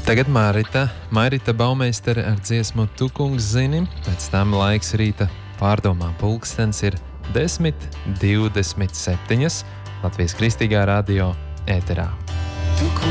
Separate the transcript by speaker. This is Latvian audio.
Speaker 1: Tagad Mairita Baumeistere ar dziesmu Tu kungs zini, pēc tam laiks rīta pārdomām. Pulkstens ir 10:27. Latvijas Kristīgā radio ēterā.